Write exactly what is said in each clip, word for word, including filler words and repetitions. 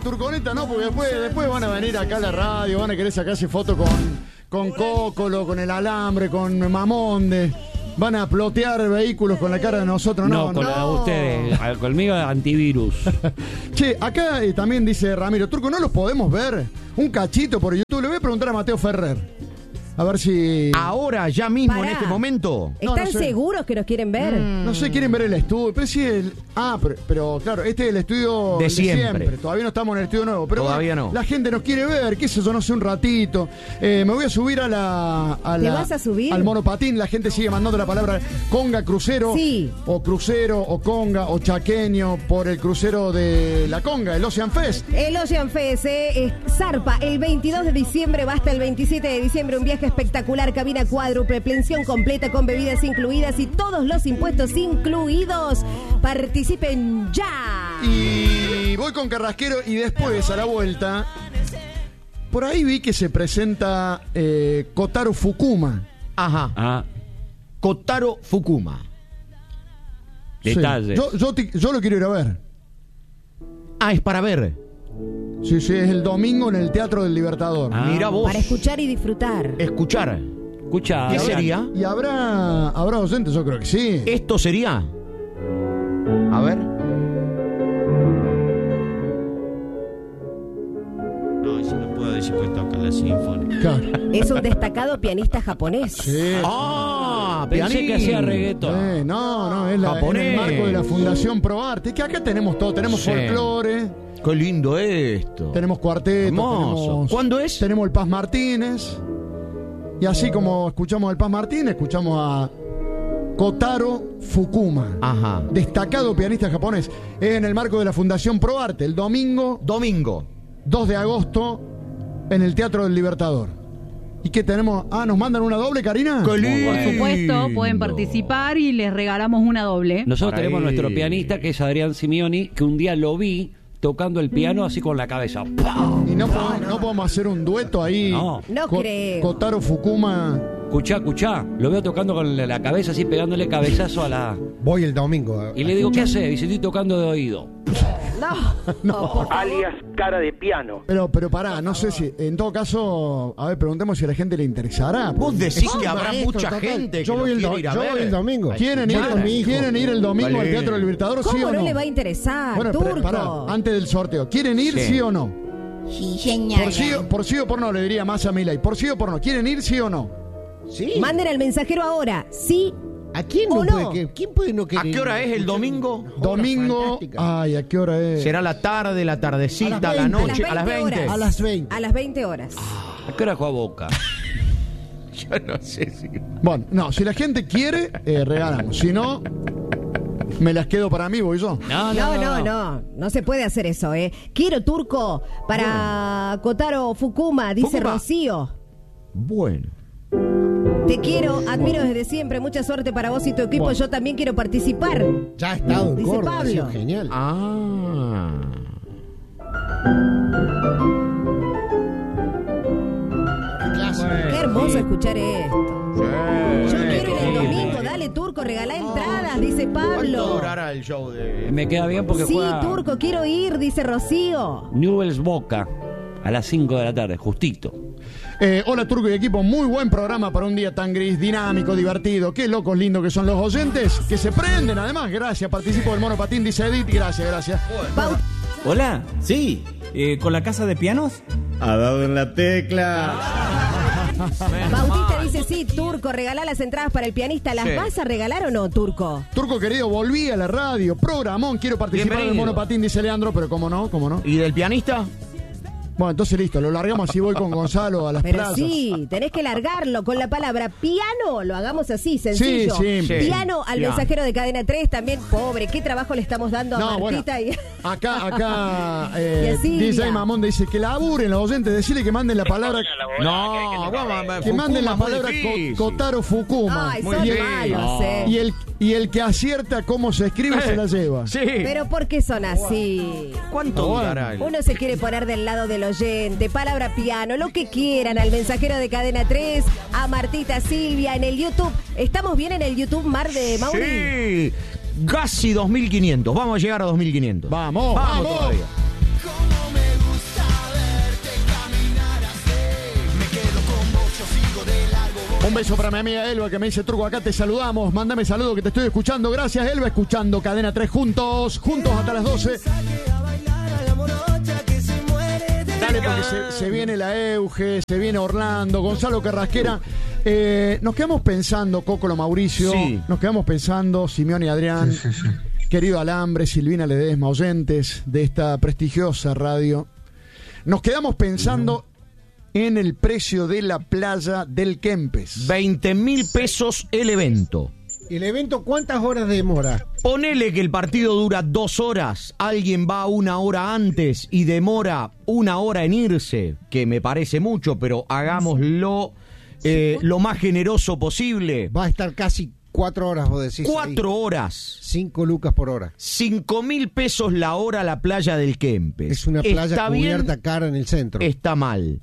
Turconeta no, porque después, después van a venir acá a la radio, van a querer sacarse fotos con, con Cócolo, con el alambre, con Mamonde. Van a plotear vehículos con la cara de nosotros, ¿no? No, con no. la de ustedes. Conmigo antivirus. Che, acá eh, también dice Ramiro, Turco, ¿no los podemos ver? Un cachito por YouTube. Le voy a preguntar a Mateo Ferrer. A ver si... Ahora, ya mismo, Pará. en este momento. No, ¿Están no sé. seguros que nos quieren ver? No sé, quieren ver el estudio. Pero sí, el... Ah, pero, pero claro, este es el estudio De siempre. Todavía no estamos en el estudio nuevo. Pero Todavía bueno, no. La gente nos quiere ver, qué sé yo, no sé, un ratito. Eh, me voy a subir a la... A ¿Te la vas a subir? Al monopatín. La gente sigue mandando la palabra conga, crucero. Sí. O crucero, o conga, o chaqueño, por el crucero de la conga, el Ocean Fest. El Ocean Fest eh, zarpa el veintidós de diciembre, va hasta el veintisiete de diciembre. Un viaje espectacular, cabina cuádruple, pensión completa con bebidas incluidas y todos los impuestos incluidos. Participen ya. Y voy con Carrasquero y después, a la vuelta, por ahí vi que se presenta eh, Kotaro Fukuma. Ajá. Ah, Kotaro Fukuma. detalles. Sí. Yo, yo, te- yo lo quiero ir a ver. Ah, es para ver. Sí, sí, es el domingo en el Teatro del Libertador. Ah. Mira vos. Para escuchar y disfrutar. Escuchar. Escucha. ¿Qué Adrián, sería? ¿Y habrá, habrá docentes? Yo creo que sí. ¿Esto sería? A ver. No, eso no puedo decir que toca la sinfónica. Claro. Es un destacado pianista japonés. Sí. Ah, Pensé pianín. que hacía reggaetón. Eh, no, no, es la, en Japonés. el marco de la Fundación Pro Arte. Que acá tenemos todo, tenemos Sí. folclore, Qué lindo esto. tenemos cuarteto, Hermoso. tenemos, ¿Cuándo es? tenemos el Paz Martínez. Y así como escuchamos al Paz Martínez, escuchamos a Kotaro Fukuma, Ajá. destacado pianista japonés, en el marco de la Fundación Pro Arte, el domingo Domingo. dos de agosto en el Teatro del Libertador. ¿Y qué tenemos? Ah, ¿nos mandan una doble, Karina? Qué lindo. Por supuesto, pueden participar y les regalamos una doble. Nosotros Por ahí. tenemos nuestro pianista, que es Adrián Simeoni, que un día lo vi tocando el piano así con la cabeza. ¡Pam! ¿Y no podemos, no podemos hacer un dueto ahí? No. No Co- creo. Kotaro Fukuma. Escuchá, escuchá. Lo veo tocando con la la cabeza así, pegándole cabezazo a la... Voy el domingo. a- Y le digo, ¿qué hace? Dice, estoy tocando de oído. No, no, por favor. alias cara de piano. Pero, pero pará, no sé si, en todo caso, a ver, preguntemos si a la gente le interesará. Vos decís Ah, que habrá maestro, mucha total. gente que Yo lo voy el quiere do- ir a yo ver. voy el domingo. ¿Quieren ir, Voy con mi hijo. ¿Quieren ir el domingo al Vale. Teatro del Libertador, sí ¿Cómo o no no? le va a interesar, Bueno, pero Turco? pará, antes del sorteo, ¿quieren ir, sí, Sí. o no? Sí, señora. Por sí, o- por sí o por no, le diría más a Milay. Por sí o por no, ¿quieren ir, sí o no? Sí. Manden al mensajero ahora. Sí. ¿A quién ¿O no, no? puede que, ¿Quién puede no ¿A querer? qué hora es el domingo? Domingo, fantástica. ay, ¿a qué hora es? Será la tarde, la tardecita, A las la veinte. noche, a las veinte. horas. A las veinte. A las veinte horas. ¿A qué hora juega Boca? Yo no sé si... Bueno, no, si la gente quiere, eh, regalamos. Si no, me las quedo para mí, voy yo. No, No, no, no. No se puede hacer eso, ¿eh? Quiero, Turco, para Kotaro Fukuma, dice Fukuma. Rocío. Bueno. Te quiero, admiro desde siempre. Mucha suerte para vos y tu equipo. Bueno. Yo también quiero participar. Ya ha estado en Dice Córdoba, ha sido Pablo. genial. Ah. Clásico. Qué hermoso escuchar esto. Yo quiero ir el sí. domingo. Dale, Turco, regalá entradas, dice ¿Cuánto Pablo. durará el show de...? Me queda bien porque Sí, juega Turco, quiero ir, dice Rocío. Newell's Boca a las cinco de la tarde, justito. Eh, hola, Turco y equipo. Muy buen programa para un día tan gris, dinámico, divertido. Qué locos lindos que son los oyentes, que se prenden además. Gracias, participo del monopatín, dice Edith. Gracias, gracias. Bau- Hola, Sí, eh, ¿con la casa de pianos? ha dado en la tecla. Bautista dice, sí, Turco, regalá las entradas para el pianista. ¿Las Sí. vas a regalar o no, Turco? Turco querido, volví a la radio, programón, quiero participar del Bienvenido. monopatín, dice Leandro, pero cómo no, cómo no. ¿Y del pianista? Bueno, entonces listo, lo largamos así, voy con Gonzalo a las Pero plazas. sí, tenés que largarlo con la palabra piano. Lo hagamos así, sencillo. Sí, sí. Piano al Piano. mensajero de Cadena tres también. Pobre, qué trabajo le estamos dando a No, bueno, Martita. y... acá, acá, Y eh, a Silvia. D J Mamón dice que laburen los oyentes, decirle que manden la palabra, No, vamos, que manden la Fukuma, palabra muy Co- difícil. Kotaro Fukuma. Ay, Muy son bien. malos, eh. Y el, y el que acierta cómo se escribe se la lleva. Sí. Pero ¿por qué son así? ¿Cuánto Bueno. durará el...? Uno se quiere poner del lado del oyente, palabra piano, lo que quieran, al mensajero de Cadena tres, a Martita Silvia en el YouTube. ¿Estamos bien en el YouTube, Mar de Mauri? Sí. Casi dos mil quinientos. Vamos a llegar a dos mil quinientos. Vamos, Vamos vamos. todavía. Un beso para mi amiga Elba que me dice, Turco, acá te saludamos. Mándame saludo que te estoy escuchando. Gracias, Elba. Escuchando Cadena tres juntos. Juntos hasta las doce. Dale, porque se, se viene la Euge, se viene Orlando, Gonzalo Carrasquera. Eh, nos quedamos pensando, Cocolo, Mauricio. Sí. Nos quedamos pensando, Simeone y Adrián. Sí, sí, sí. Querido Alambre, Silvina Ledesma, oyentes de esta prestigiosa radio. Nos quedamos pensando en el precio de la playa del Kempes. veinte mil pesos el evento. ¿El evento cuántas horas demora? Ponele que el partido dura dos horas, alguien va una hora antes y demora una hora en irse, que me parece mucho, pero hagámoslo eh, lo más generoso posible. Va a estar casi cuatro horas, vos decís. Cuatro ahí. horas. Cinco lucas por hora. Cinco mil pesos la hora la playa del Kempes. Es una playa ¿Está cubierta bien? cara en el centro. Está mal.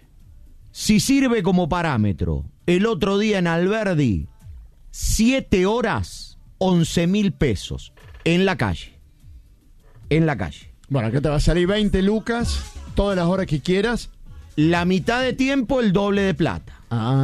Si sirve como parámetro, el otro día en Alberdi, siete horas, once mil pesos. En la calle. En la calle. Bueno, acá te va a salir veinte lucas, todas las horas que quieras. La mitad de tiempo, el doble de plata. Ah,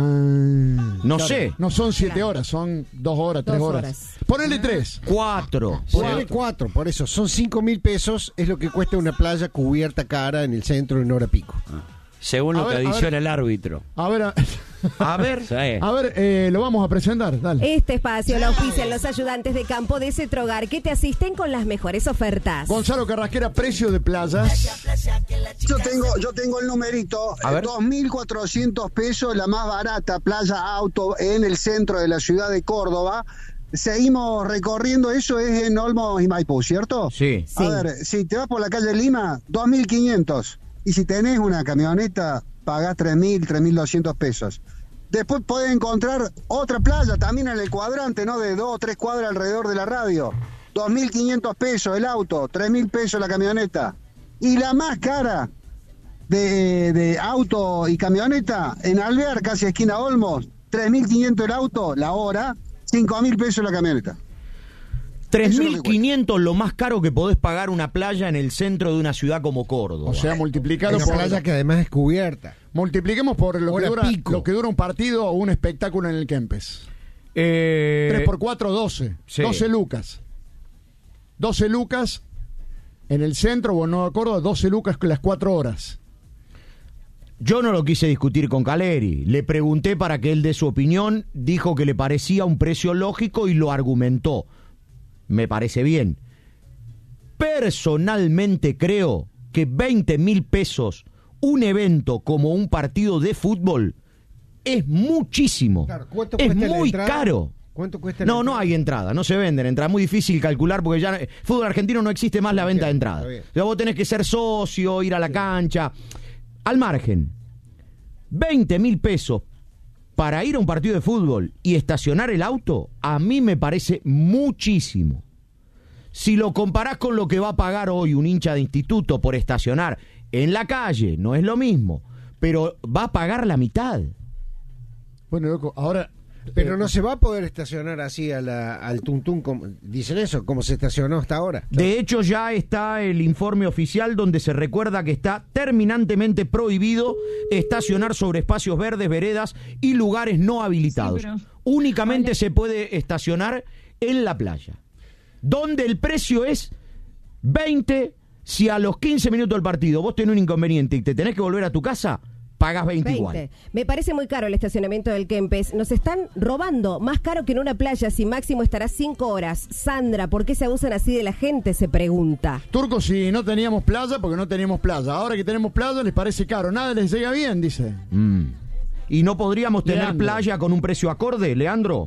No claro. sé. No son siete horas, son dos horas, tres Dos horas. horas. Ponele tres. Cuatro. Ponele cuatro, por eso. Son cinco mil pesos, es lo que cuesta una playa cubierta cara en el centro en hora pico. Según A lo ver, que a adiciona ver. el árbitro. A ver, a, A ver. Sí. a ver, eh, lo vamos a presentar, dale. Este espacio lo auspician los ayudantes de campo de Cetrogar que te asisten con las mejores ofertas. Gonzalo Carrasquera, precio de playas. Yo tengo, yo tengo el numerito, A ver. dos mil cuatrocientos pesos, la más barata, playa auto en el centro de la ciudad de Córdoba. Seguimos recorriendo, eso es en Olmos y Maipú, ¿cierto? Sí. Sí. A ver, si te vas por la calle Lima, dos mil quinientos. Y si tenés una camioneta, pagás tres mil, tres mil doscientos pesos. Después podés encontrar otra playa también en el cuadrante, ¿no? De dos o tres cuadras alrededor de la radio. dos mil quinientos pesos el auto, tres mil pesos la camioneta. Y la más cara de, de auto y camioneta, en Alvear, casi esquina Olmos, tres mil quinientos el auto, la hora, cinco mil pesos la camioneta. tres Eso es lo mil que quinientos lo más caro que podés pagar una playa en el centro de una ciudad como Córdoba. O sea, multiplicado Una por... playa que además es cubierta. Multipliquemos por lo que, Hora dura, pico. lo que dura un partido o un espectáculo en el Kempes. Eh, tres por cuatro, doce. sí. doce lucas. doce lucas en el centro, o en Nueva Córdoba, doce lucas con las cuatro horas. Yo no lo quise discutir con Caleri. Le pregunté para que él dé su opinión. Dijo que le parecía un precio lógico y lo argumentó. Me parece bien. Personalmente creo que veinte mil pesos un evento como un partido de fútbol es muchísimo. Claro, ¿cuánto es cuesta la muy entrada? caro. ¿Cuánto cuesta la No, no entrada? hay entrada, no se venden entradas. Muy difícil calcular porque ya fútbol argentino no existe más la venta de Está entrada. bien. O sea, vos tenés que ser socio, ir a la cancha. Al margen, veinte mil pesos para ir a un partido de fútbol y estacionar el auto, a mí me parece muchísimo. Si lo comparás con lo que va a pagar hoy un hincha de instituto por estacionar en la calle, no es lo mismo, pero va a pagar la mitad. Bueno, loco, ahora... Pero eh, no se va a poder estacionar así a la, al tuntún, como, dicen eso, como se estacionó hasta ahora. De hecho, ya está el informe oficial donde se recuerda que está terminantemente prohibido estacionar sobre espacios verdes, veredas y lugares no habilitados. Sí, pero- Únicamente Vale. se puede estacionar en la playa, donde el precio es veinte. Si a los quince minutos del partido vos tenés un inconveniente y te tenés que volver a tu casa, pagás veinte, igual. veinte. Me parece muy caro el estacionamiento del Kempes. Nos están robando. Más caro que en una playa, si máximo estará cinco horas. Sandra, ¿por qué se abusan así de la gente? Se pregunta. Turco, si no teníamos playa, porque no teníamos playa. Ahora que tenemos playa, les parece caro. Nada les llega bien, dice. Mm. ¿Y no podríamos tener Leandro. playa con un precio acorde, Leandro?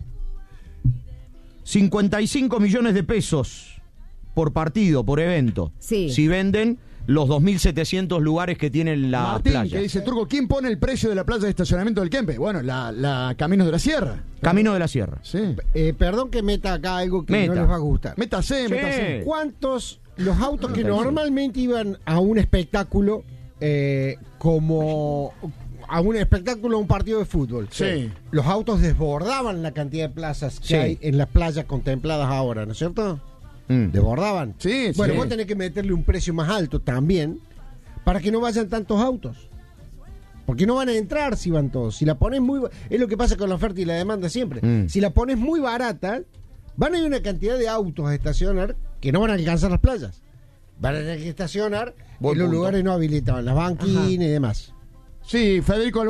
cincuenta y cinco millones de pesos por partido, por evento. Sí. Si venden los dos mil setecientos lugares que tienen la Martín, playa. que dice, Turco, ¿quién pone el precio de la playa de estacionamiento del Kempes? Bueno, la, la Caminos de la Sierra. Camino de la Sierra. Sí. Eh, perdón que meta acá algo que Meta. no les va a gustar. Métase, Sí. métase. ¿Cuántos los autos que treinta y cinco. normalmente iban a un espectáculo eh, como a un espectáculo, a un partido de fútbol? Sí. Los autos desbordaban la cantidad de plazas que Sí. hay en las playas contempladas ahora, ¿no es cierto? Mm. Desbordaban. Sí, Bueno, sí. vos tenés que meterle un precio más alto también para que no vayan tantos autos. Porque no van a entrar si van todos. Si la pones muy... Es lo que pasa con la oferta y la demanda siempre. Mm. Si la pones muy barata, van a ir una cantidad de autos a estacionar que no van a alcanzar las playas. Van a tener que estacionar Buen en los punto. lugares no habilitados, las banquinas y demás. Sí, Federico